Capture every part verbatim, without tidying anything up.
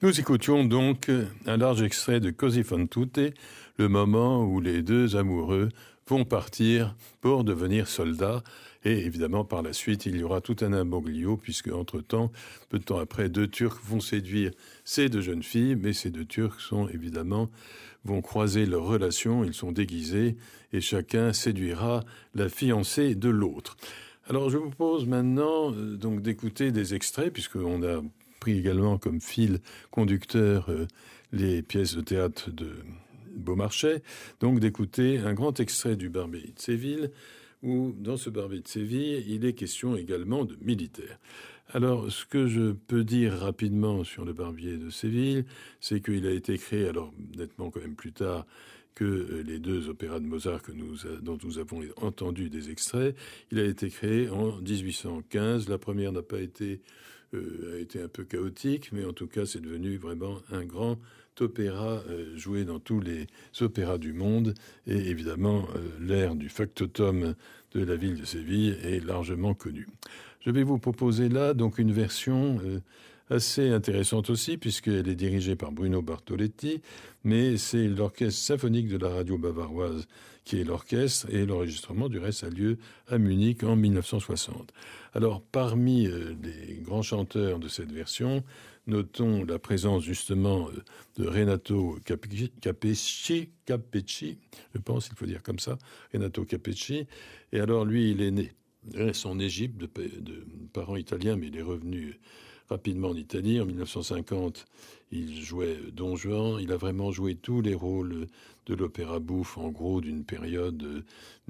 Nous écoutions donc un large extrait de Così fan tutte, le moment où les deux amoureux vont partir pour devenir soldats. Et évidemment, par la suite, il y aura tout un imbroglio, puisque entre-temps, peu de temps après, deux Turcs vont séduire ces deux jeunes filles, mais ces deux Turcs sont évidemment, vont croiser leurs relations, ils sont déguisés, et chacun séduira la fiancée de l'autre. Alors, je vous propose maintenant euh, donc d'écouter des extraits, puisqu'on a pris également comme fil conducteur euh, les pièces de théâtre de Beaumarchais, donc d'écouter un grand extrait du Barbier de Séville, où dans ce Barbier de Séville, il est question également de militaires. Alors, ce que je peux dire rapidement sur le Barbier de Séville, c'est qu'il a été créé, alors nettement quand même plus tard que les deux opéras de Mozart que nous, dont nous avons entendu des extraits, il a été créé en dix-huit cent quinze. La première n'a pas été, euh, a été un peu chaotique, mais en tout cas, c'est devenu vraiment un grand opéra euh, joué dans tous les opéras du monde. Et évidemment, euh, l'air du factotum de la ville de Séville est largement connu. Je vais vous proposer là donc une version euh, assez intéressante aussi, puisqu'elle est dirigée par Bruno Bartoletti, mais c'est l'orchestre symphonique de la radio bavaroise qui est l'orchestre, et l'enregistrement du reste a lieu à Munich en mille neuf cent soixante. Alors, parmi euh, les grands chanteurs de cette version, notons la présence justement euh, de Renato Capecci, Capecci, je pense qu'il faut dire comme ça, Renato Capecci, et alors lui, il est né, il reste en Égypte, de, de parents italiens, mais il est revenu rapidement en Italie. En mille neuf cent cinquante, il jouait Don Juan. Il a vraiment joué tous les rôles de l'opéra bouffe, en gros, d'une période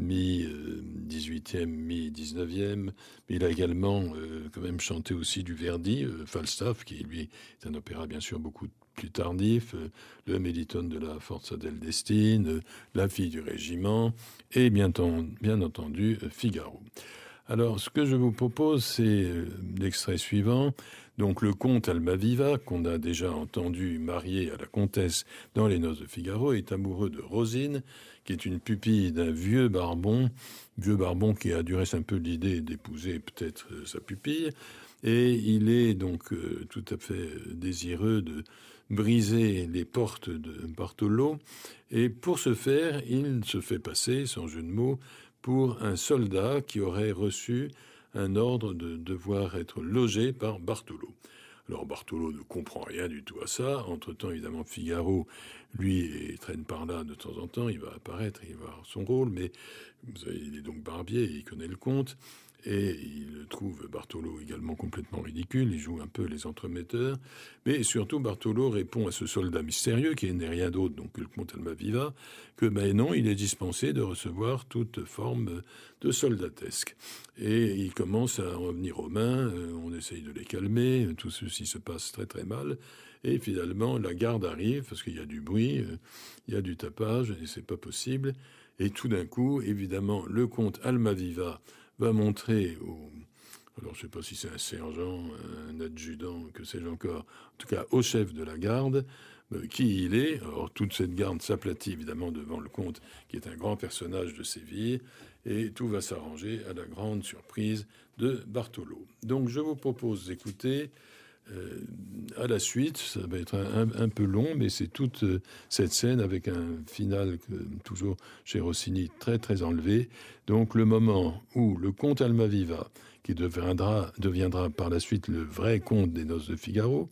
mi-dix-huitième, mi-dix-neuvième. Mais il a également euh, quand même chanté aussi du Verdi, euh, Falstaff, qui, lui, est un opéra, bien sûr, beaucoup plus tardif, euh, le Melitone de la Forza del Destino, euh, La fille du régiment, et bien, bien entendu, euh, Figaro. Alors, ce que je vous propose, c'est euh, l'extrait suivant. Donc, le comte Almaviva, qu'on a déjà entendu marié à la comtesse dans Les Noces de Figaro, est amoureux de Rosine, qui est une pupille d'un vieux barbon, vieux barbon qui a du reste un peu l'idée d'épouser peut-être euh, sa pupille. Et il est donc euh, tout à fait désireux de briser les portes de Bartolo. Et pour ce faire, il se fait passer, sans jeu de mots, pour un soldat qui aurait reçu un ordre de devoir être logé par Bartolo. Alors Bartolo ne comprend rien du tout à ça. Entre-temps, évidemment, Figaro, lui, traîne par là de temps en temps. Il va apparaître, il va avoir son rôle, mais vous savez, il est donc barbier, il connaît le conte. Et il trouve Bartolo également complètement ridicule, il joue un peu les entremetteurs, mais surtout Bartolo répond à ce soldat mystérieux, qui n'est rien d'autre donc que le comte Almaviva, que ben non, il est dispensé de recevoir toute forme de soldatesque. Et il commence à en venir aux mains, on essaye de les calmer, tout ceci se passe très très mal, et finalement la garde arrive, parce qu'il y a du bruit, il y a du tapage, et c'est pas possible, et tout d'un coup, évidemment, le comte Almaviva va montrer au, alors je ne sais pas si c'est un sergent, un adjudant, que sais-je encore, en tout cas au chef de la garde, euh, qui il est. Alors toute cette garde s'aplatit évidemment devant le comte, qui est un grand personnage de Séville, et tout va s'arranger à la grande surprise de Bartolo. Donc je vous propose d'écouter euh, à la suite, ça va être un, un, un peu long, mais c'est toute euh, cette scène avec un final que, toujours chez Rossini très très enlevé. Donc le moment où le comte Almaviva, qui deviendra, deviendra par la suite le vrai comte des Noces de Figaro,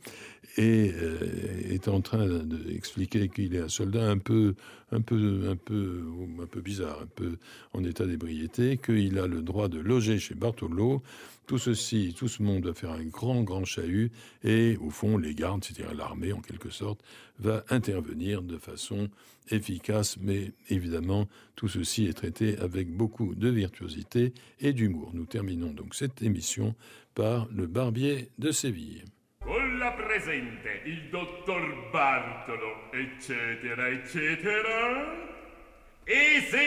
et euh, est en train d'expliquer qu'il est un soldat un peu, un peu, un peu, un peu bizarre, un peu en état d'ébriété, qu'il a le droit de loger chez Bartolo. Tout ceci, tout ce monde va faire un grand, grand chahut, et au fond, les gardes, c'est-à-dire l'armée en quelque sorte, va intervenir de façon efficace, mais évidemment, tout ceci est traité avec beaucoup de virtuosité et d'humour. Nous terminons donc cette émission par le Barbier de Séville. Con la presente il dottor Bartolo, eccetera, eccetera. E se